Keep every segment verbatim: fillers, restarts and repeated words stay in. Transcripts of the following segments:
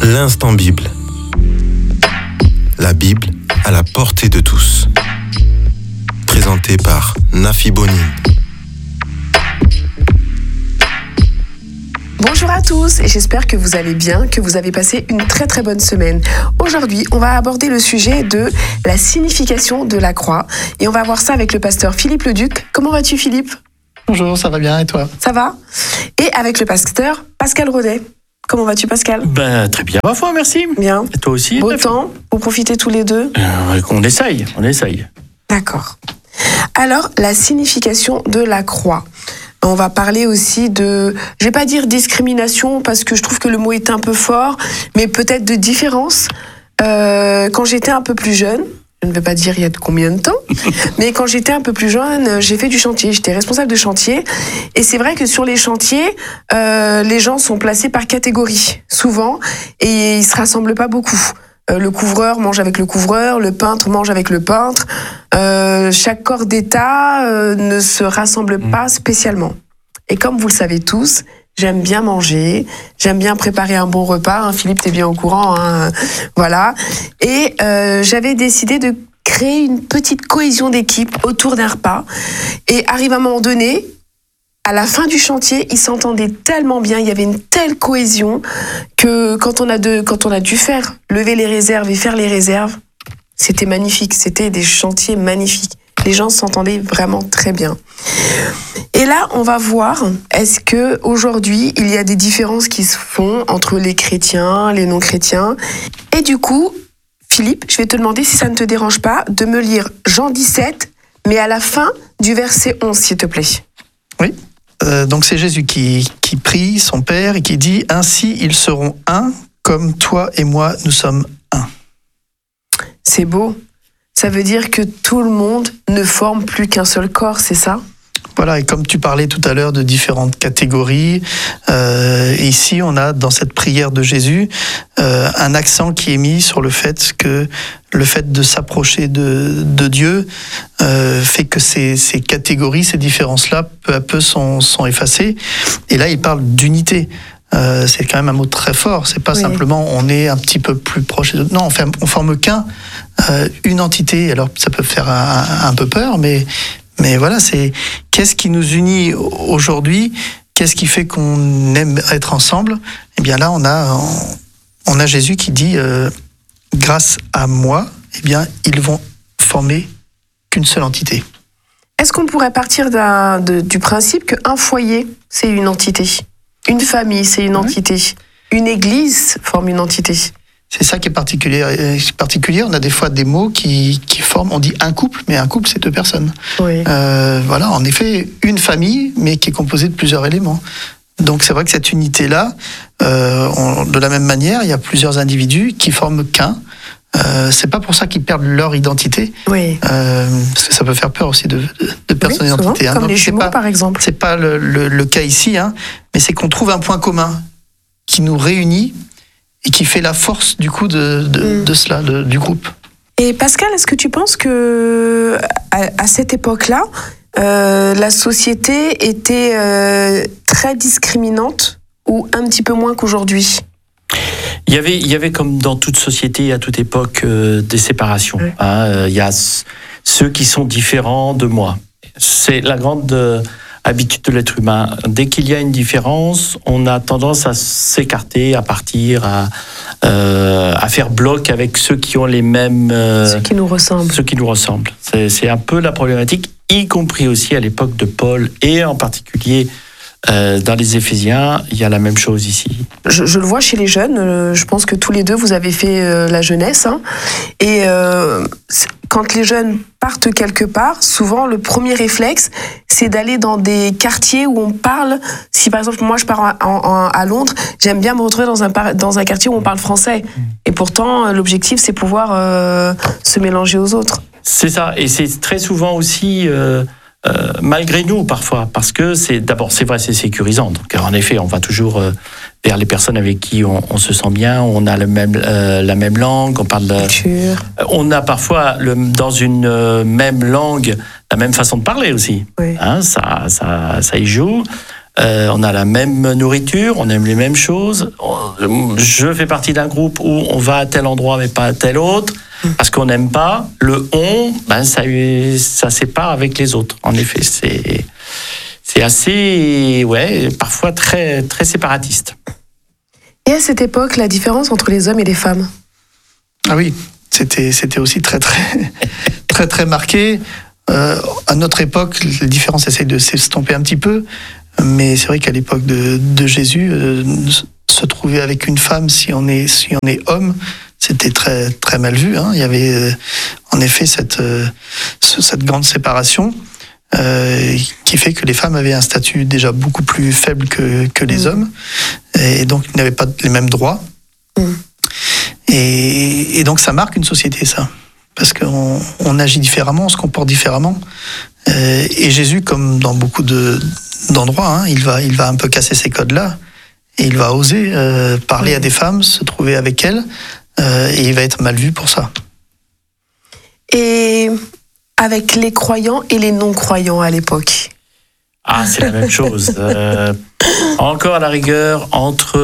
L'instant Bible. La Bible à la portée de tous. Présenté par Nafi Bonin. Bonjour à tous et j'espère que vous allez bien, que vous avez passé une très très bonne semaine. Aujourd'hui, on va aborder le sujet de la signification de la croix et on va voir ça avec le pasteur Philippe Leduc. Comment vas-tu Philippe ? Bonjour, ça va bien et toi ? Ça va ? Et avec le pasteur Pascal Rodet. Comment vas-tu Pascal ? Ben, très bien, ma foi, merci. Bien. Et toi aussi ? Beau temps, vous profitez tous les deux ? euh, On essaye, on essaye. D'accord. Alors, la signification de la croix. On va parler aussi de, je vais pas dire discrimination parce que je trouve que le mot est un peu fort, mais peut-être de différence. Euh, quand j'étais un peu plus jeune, je ne vais pas dire il y a combien de temps, mais quand j'étais un peu plus jeune, j'ai fait du chantier, j'étais responsable de chantier, et c'est vrai que sur les chantiers, euh, les gens sont placés par catégorie, souvent, et ils se rassemblent pas beaucoup. Euh, le couvreur mange avec le couvreur, le peintre mange avec le peintre. Euh, chaque corps d'État euh, ne se rassemble pas spécialement. Et comme vous le savez tous, j'aime bien manger, j'aime bien préparer un bon repas. Hein, Philippe, t'es bien au courant, hein, voilà. Et euh, j'avais décidé de créer une petite cohésion d'équipe autour d'un repas. Et arrive un moment donné, à la fin du chantier, ils s'entendaient tellement bien, il y avait une telle cohésion que quand on a, de, quand on a dû faire lever les réserves et faire les réserves, c'était magnifique, c'était des chantiers magnifiques. Les gens s'entendaient vraiment très bien. Et là, on va voir, est-ce que aujourd'hui il y a des différences qui se font entre les chrétiens, les non-chrétiens. Et du coup, Philippe, je vais te demander si ça ne te dérange pas de me lire Jean dix-sept, mais à la fin du verset onze, s'il te plaît. Oui. Euh, donc c'est Jésus qui, qui prie son Père et qui dit « Ainsi ils seront un, comme toi et moi nous sommes un ». C'est beau. Ça veut dire que tout le monde ne forme plus qu'un seul corps, c'est ça ? Voilà, et comme tu parlais tout à l'heure de différentes catégories, euh, ici on a dans cette prière de Jésus euh, un accent qui est mis sur le fait que le fait de s'approcher de, de Dieu euh, fait que ces, ces catégories, ces différences-là, peu à peu sont, sont effacées. Et là, il parle d'unité. Euh, c'est quand même un mot très fort. C'est pas oui. simplement on est un petit peu plus proche. De... Non, on, fait, on forme qu'un, euh, une entité. Alors ça peut faire un, un peu peur, mais mais voilà, c'est qu'est-ce qui nous unit aujourd'hui ? Qu'est-ce qui fait qu'on aime être ensemble ? Eh bien là, on a on a Jésus qui dit euh, grâce à moi, eh bien ils vont former qu'une seule entité. Est-ce qu'on pourrait partir d'un, de, du principe qu'un foyer, c'est une entité ? Une famille, c'est une entité. Une église forme une entité. C'est ça qui est particulier. particulier. On a des fois des mots qui, qui forment, on dit un couple, mais un couple, c'est deux personnes. Oui. Euh, voilà, en effet, une famille, mais qui est composée de plusieurs éléments. Donc c'est vrai que cette unité-là, euh, on, de la même manière, il y a plusieurs individus qui forment qu'un. Euh, c'est pas pour ça qu'ils perdent leur identité, oui. euh, parce que ça peut faire peur aussi de, de, de perdre oui, son identité. Hein. Comme Donc, les jumeaux, pas, par exemple. C'est pas le, le, le cas ici, hein, mais c'est qu'on trouve un point commun qui nous réunit et qui fait la force du coup de, de, mm. de cela, de, du groupe. Et Pascal, est-ce que tu penses que à, à cette époque-là, euh, la société était euh, très discriminante ou un petit peu moins qu'aujourd'hui ? Il y avait, il y avait comme dans toute société, à toute époque, euh, des séparations. Oui. Hein, euh, il y a c- ceux qui sont différents de moi. C'est la grande euh, habitude de l'être humain. Dès qu'il y a une différence, on a tendance à s'écarter, à partir, à, euh, à faire bloc avec ceux qui ont les mêmes... Euh, ceux qui nous ressemblent. Ceux qui nous ressemblent. C'est, c'est un peu la problématique, y compris aussi à l'époque de Paul, et en particulier... Euh, dans les Éphésiens, il y a la même chose ici. Je, je le vois chez les jeunes, euh, je pense que tous les deux, vous avez fait euh, la jeunesse. Hein, et euh, quand les jeunes partent quelque part, souvent, le premier réflexe, c'est d'aller dans des quartiers où on parle. Si, par exemple, moi, je pars en, en, à Londres, j'aime bien me retrouver dans un, dans un quartier où on parle français. Et pourtant, l'objectif, c'est pouvoir euh, se mélanger aux autres. C'est ça. Et c'est très souvent aussi... Euh Euh, malgré nous parfois, parce que c'est d'abord c'est vrai, c'est sécurisant. Donc en effet, on va toujours euh, vers les personnes avec qui on, on se sent bien, on a le même euh, la même langue, on parle. Euh, on a parfois le, dans une euh, même langue la même façon de parler aussi. Oui. Hein, ça ça ça y joue. euh, on a la même nourriture, on aime les mêmes choses. Je fais partie d'un groupe où on va à tel endroit mais pas à tel autre, parce qu'on n'aime pas. Le on, ben ça, ça sépare avec les autres. En effet, c'est, c'est assez, ouais, parfois très, très séparatiste. Et à cette époque, la différence entre les hommes et les femmes? Ah oui, c'était, c'était aussi très, très, très, très marqué. Euh, à notre époque, les différences essayent de s'estomper un petit peu, mais c'est vrai qu'à l'époque de, de Jésus, euh, se trouver avec une femme, si on est, si on est homme, c'était très, très mal vu. Hein. Il y avait euh, en effet cette, euh, cette grande séparation euh, qui fait que les femmes avaient un statut déjà beaucoup plus faible que, que les mmh. hommes, et donc ils n'avaient pas les mêmes droits. Mmh. Et, et donc ça marque une société, ça. Parce qu'on on agit différemment, on se comporte différemment. Euh, et Jésus, comme dans beaucoup de, d'endroits, hein, il, va, il va un peu casser ces codes-là. Et il va oser euh, parler à des femmes, se trouver avec elles. Euh, et il va être mal vu pour ça. Et avec les croyants et les non-croyants à l'époque? Ah, c'est la même chose. Euh, encore à la rigueur, entre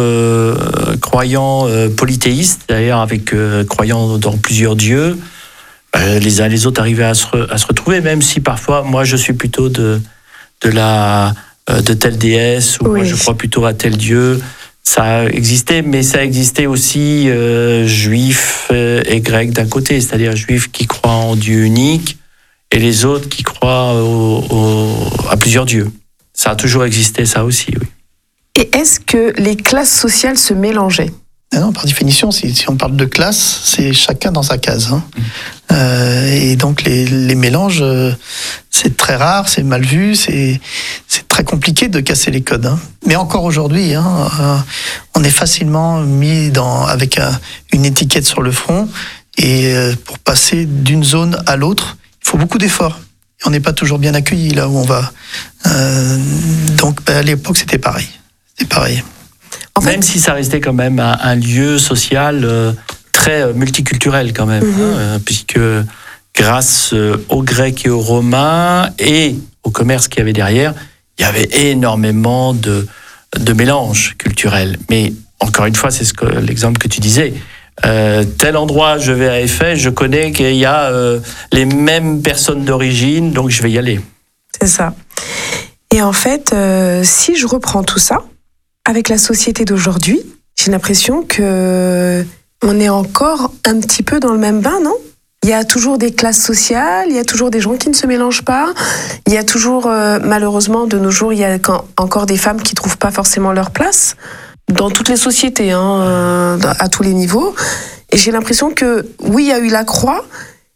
euh, croyants euh, polythéistes, d'ailleurs avec euh, croyants dans plusieurs dieux, euh, les uns et les autres arrivaient à se, re, à se retrouver, même si parfois, moi je suis plutôt de, de, la, euh, de telle déesse, ou oui. moi je crois plutôt à tel dieu. Ça existait, mais ça existait aussi euh, juifs et grecs d'un côté, c'est-à-dire juifs qui croient en Dieu unique, et les autres qui croient au, au, à plusieurs dieux. Ça a toujours existé, ça aussi, oui. Et est-ce que les classes sociales se mélangeaient? Non, par définition, si, si on parle de classe, c'est chacun dans sa case. Hein. Mmh. Euh, et donc les, les mélanges, euh, c'est très rare, c'est mal vu, c'est, c'est très compliqué de casser les codes. Hein. Mais encore aujourd'hui, hein, euh, on est facilement mis dans, avec un, une étiquette sur le front, et euh, pour passer d'une zone à l'autre, il faut beaucoup d'efforts. Et on n'est pas toujours bien accueilli là où on va. Euh, donc bah, à l'époque, c'était pareil. C'était pareil. En fait, même si ça restait quand même un, un lieu social euh, très multiculturel quand même, mm-hmm. hein, euh, puisque grâce euh, aux Grecs et aux Romains et au commerce qu'il y avait derrière, il y avait énormément de, de mélanges culturels. Mais encore une fois, c'est ce que, l'exemple que tu disais. Euh, tel endroit, je vais à Éphèse, je connais qu'il y a euh, les mêmes personnes d'origine, donc je vais y aller. C'est ça. Et en fait, euh, si je reprends tout ça, avec la société d'aujourd'hui, j'ai l'impression que on est encore un petit peu dans le même bain, non? Il y a toujours des classes sociales, il y a toujours des gens qui ne se mélangent pas, il y a toujours, euh, malheureusement, de nos jours, il y a quand, encore des femmes qui trouvent pas forcément leur place, dans toutes les sociétés, hein, euh, à tous les niveaux. Et j'ai l'impression que, oui, il y a eu la croix,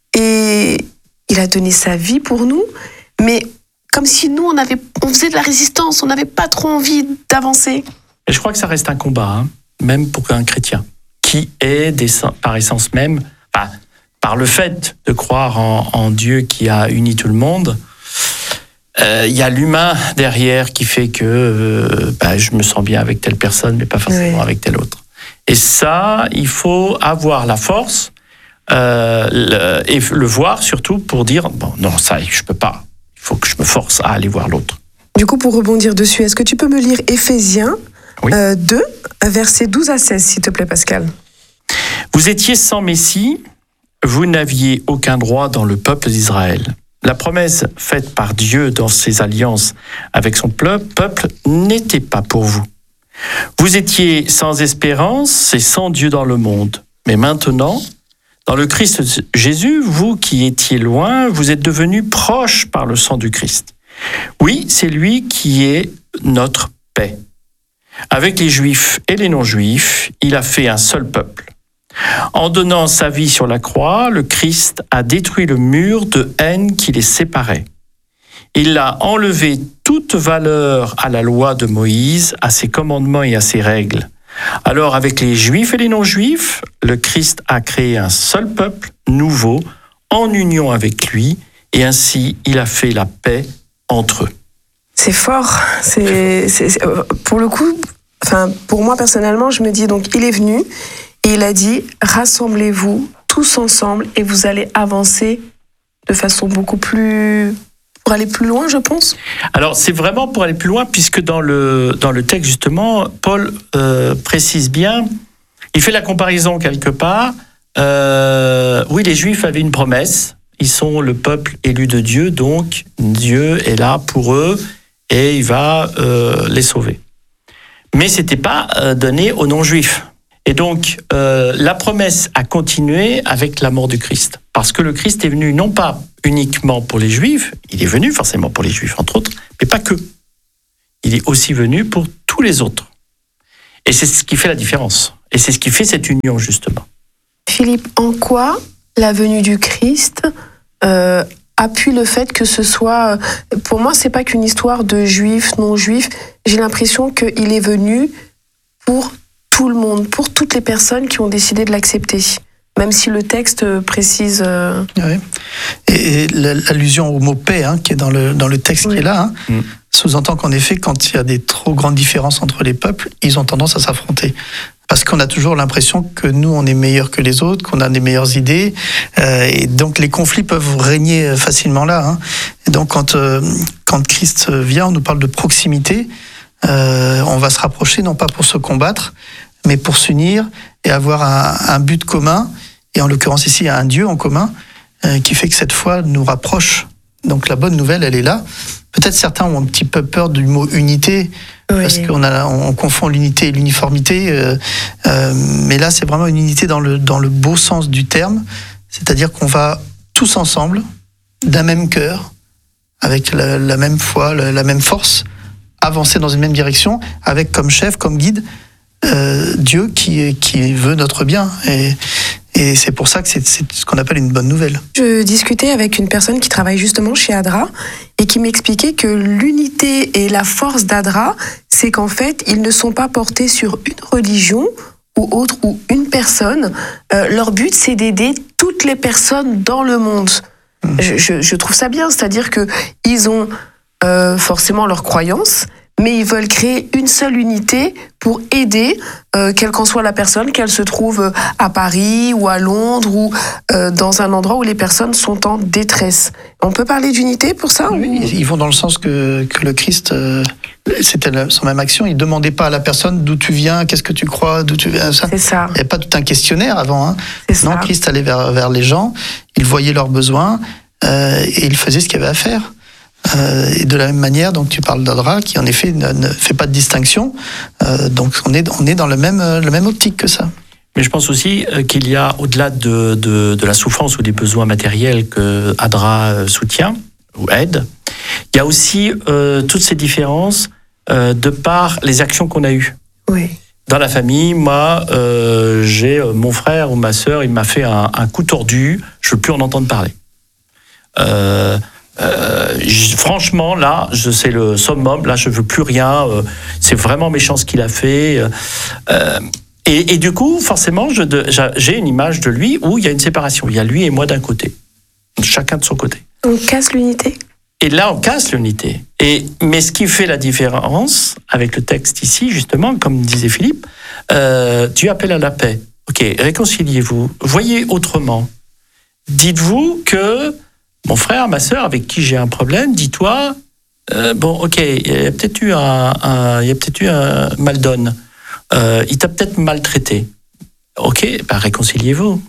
et il a donné sa vie pour nous, mais comme si nous, on, avait, on faisait de la résistance, on n'avait pas trop envie d'avancer. Et je crois que ça reste un combat, hein, même pour un chrétien, qui est, des, par essence même, enfin, par le fait de croire en, en Dieu qui a uni tout le monde, il euh, y a l'humain derrière qui fait que euh, bah, je me sens bien avec telle personne, mais pas forcément oui. avec telle autre. Et ça, il faut avoir la force euh, le, et le voir surtout pour dire, bon, non, ça, je peux pas. Il faut que je me force à aller voir l'autre. Du coup, pour rebondir dessus, est-ce que tu peux me lire Éphésiens oui. euh, deux, versets douze à seize, s'il te plaît, Pascal? Vous étiez sans Messie, vous n'aviez aucun droit dans le peuple d'Israël. La promesse faite par Dieu dans ses alliances avec son peuple n'était pas pour vous. Vous étiez sans espérance et sans Dieu dans le monde. Mais maintenant, dans le Christ Jésus, vous qui étiez loin, vous êtes devenus proches par le sang du Christ. Oui, c'est lui qui est notre paix. Avec les Juifs et les non-Juifs, il a fait un seul peuple. En donnant sa vie sur la croix, le Christ a détruit le mur de haine qui les séparait. Il a enlevé toute valeur à la loi de Moïse, à ses commandements et à ses règles. Alors, avec les Juifs et les non-Juifs, le Christ a créé un seul peuple nouveau, en union avec lui, et ainsi il a fait la paix entre eux. C'est fort. C'est, c'est, c'est pour le coup, enfin, pour moi personnellement, je me dis donc, il est venu et il a dit, rassemblez-vous tous ensemble et vous allez avancer de façon beaucoup plus pour aller plus loin, je pense. Alors, c'est vraiment pour aller plus loin, puisque dans le, dans le texte, justement, Paul euh, précise bien, il fait la comparaison quelque part. Euh, oui, les Juifs avaient une promesse. Ils sont le peuple élu de Dieu, donc Dieu est là pour eux et il va euh, les sauver. Mais ce n'était pas euh, donné aux non-juifs. Et donc, euh, la promesse a continué avec la mort du Christ. Parce que le Christ est venu non pas uniquement pour les Juifs, il est venu forcément pour les Juifs, entre autres, mais pas que. Il est aussi venu pour tous les autres. Et c'est ce qui fait la différence. Et c'est ce qui fait cette union, justement. Philippe, en quoi la venue du Christ euh, appuie le fait que ce soit... Pour moi, c'est pas qu'une histoire de Juifs, non-Juifs. J'ai l'impression qu'il est venu pour tout le monde, pour toutes les personnes qui ont décidé de l'accepter, même si le texte précise... Euh... Oui. Et, et l'allusion au mot paix, hein, qui est dans le, dans le texte oui. qui est là, hein, mm. sous-entend qu'en effet, quand il y a des trop grandes différences entre les peuples, ils ont tendance à s'affronter. Parce qu'on a toujours l'impression que nous, on est meilleurs que les autres, qu'on a des meilleures idées. Euh, et donc, les conflits peuvent régner facilement là. Hein. Et donc, quand, euh, quand Christ vient, on nous parle de proximité. Euh, on va se rapprocher, non pas pour se combattre, mais pour s'unir et avoir un, un but commun. Et en l'occurrence, ici, il y a un Dieu en commun euh, qui fait que cette foi nous rapproche. Donc, la bonne nouvelle, elle est là. Peut-être certains ont un petit peu peur du mot unité, oui. parce qu'on a, on confond l'unité et l'uniformité. Euh, euh, mais là, c'est vraiment une unité dans le, dans le beau sens du terme. C'est-à-dire qu'on va tous ensemble, d'un même cœur, avec la, la même foi, la, la même force, avancer dans une même direction, avec comme chef, comme guide, euh, Dieu qui, qui veut notre bien. Et, et c'est pour ça que c'est, c'est ce qu'on appelle une bonne nouvelle. Je discutais avec une personne qui travaille justement chez Adra et qui m'expliquait que l'unité et la force d'Adra, c'est qu'en fait, ils ne sont pas portés sur une religion ou autre, ou une personne. Euh, leur but, c'est d'aider toutes les personnes dans le monde. Mmh. Je, je, je trouve ça bien, c'est-à-dire qu'ils ont euh, forcément leurs croyances, mais ils veulent créer une seule unité pour aider, euh, quelle qu'en soit la personne, qu'elle se trouve à Paris ou à Londres ou euh, dans un endroit où les personnes sont en détresse. On peut parler d'unité pour ça? Oui, ou... Ils vont dans le sens que, que le Christ, euh, c'était son même action, il ne demandait pas à la personne d'où tu viens, qu'est-ce que tu crois, d'où tu viens. Ça. C'est ça. Il n'y avait pas tout un questionnaire avant. Hein. C'est non, ça. Christ allait vers, vers les gens, il voyait leurs besoins euh, et il faisait ce qu'il y avait à faire. Euh, et de la même manière, donc tu parles d'Adra qui en effet ne, ne fait pas de distinction, euh, donc on est, on est dans le même, le même optique que ça. Mais je pense aussi qu'il y a, au-delà de, de, de la souffrance ou des besoins matériels que Adra soutient ou aide, il y a aussi euh, toutes ces différences euh, de par les actions qu'on a eues. Oui. Dans la famille, moi, euh, j'ai mon frère ou ma sœur, il m'a fait un, un coup tordu, je ne veux plus en entendre parler. Euh, Euh, je, franchement, là, je, c'est le summum. Là, je veux plus rien. Euh, c'est vraiment méchant ce qu'il a fait. Euh, et, et du coup, forcément, je, de, j'ai une image de lui où il y a une séparation. Il y a lui et moi d'un côté, chacun de son côté. On casse l'unité. Et là, on casse l'unité. Et mais ce qui fait la différence avec le texte ici, justement, comme disait Philippe, euh, Dieu appelle à la paix. Ok, réconciliez-vous. Voyez autrement. Dites-vous que mon frère, ma sœur, avec qui j'ai un problème, dis-toi, euh, bon, ok, il y a peut-être eu un, un, il y a peut-être eu un mal donne. Euh, il t'a peut-être maltraité. Ok, bah réconciliez-vous.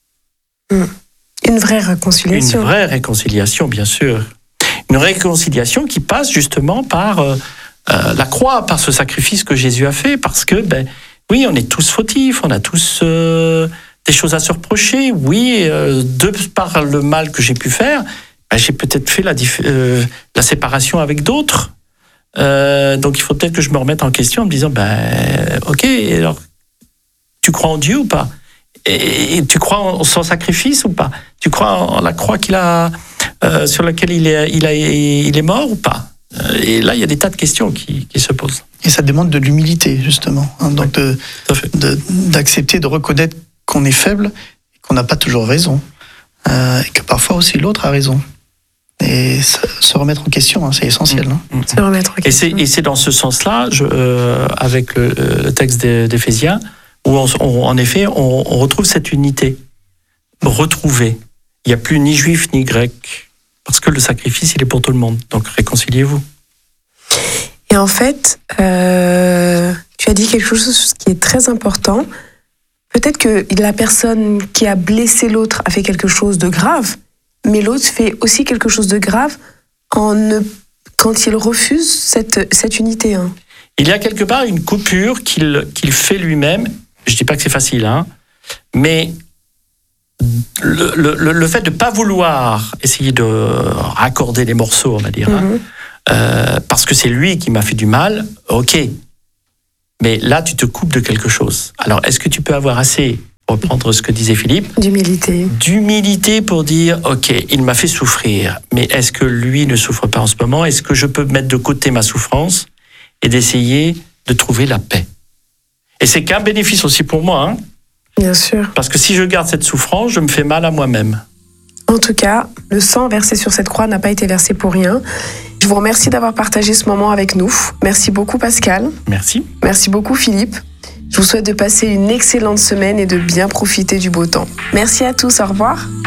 Une vraie réconciliation. Une vraie réconciliation, bien sûr. Une réconciliation qui passe justement par euh, euh, la croix, par ce sacrifice que Jésus a fait, parce que, ben, oui, on est tous fautifs, on a tous... Euh, des choses à se reprocher, oui, euh, de par le mal que j'ai pu faire, ben, j'ai peut-être fait la, dif- euh, la séparation avec d'autres. Euh, donc il faut peut-être que je me remette en question en me disant, ben, ok, alors, tu crois en Dieu ou pas? et, et tu crois en son sacrifice ou pas? Tu crois en la croix qu'il a, euh, sur laquelle il est, il, a, il est mort ou pas? Et là, il y a des tas de questions qui, qui se posent. Et ça demande de l'humilité, justement. Hein, donc de, de, d'accepter, de reconnaître qu'on est faible, et qu'on n'a pas toujours raison, euh, et que parfois aussi l'autre a raison. Et ça, se remettre en question, hein, c'est essentiel. Hein. Mmh. Se remettre en question. Et c'est, et c'est dans ce sens-là, je, euh, avec le, le texte d'Éphésiens, où on, on, en effet, on, on retrouve cette unité retrouvée. Il n'y a plus ni juif ni grec, Parce que le sacrifice, il est pour tout le monde. Donc réconciliez-vous. Et en fait, euh, tu as dit quelque chose qui est très important. Peut-être que la personne qui a blessé l'autre a fait quelque chose de grave, mais l'autre fait aussi quelque chose de grave en ne, quand il refuse cette, cette unité. Hein. Il y a quelque part une coupure qu'il, qu'il fait lui-même. Je ne dis pas que c'est facile, hein, mais le, le, le fait de ne pas vouloir essayer de raccorder les morceaux, on va dire, mm-hmm. hein, euh, parce que c'est lui qui m'a fait du mal, ok. Mais là, tu te coupes de quelque chose. Alors, est-ce que tu peux avoir assez, pour reprendre ce que disait Philippe, d'humilité. D'humilité pour dire, ok, il m'a fait souffrir, mais est-ce que lui ne souffre pas en ce moment? Est-ce que je peux mettre de côté ma souffrance et d'essayer de trouver la paix? Et c'est qu'un bénéfice aussi pour moi. Hein, bien sûr. Parce que si je garde cette souffrance, je me fais mal à moi-même. En tout cas, le sang versé sur cette croix n'a pas été versé pour rien. Je vous remercie d'avoir partagé ce moment avec nous. Merci beaucoup Pascal. Merci. Merci beaucoup Philippe. Je vous souhaite de passer une excellente semaine et de bien profiter du beau temps. Merci à tous, au revoir.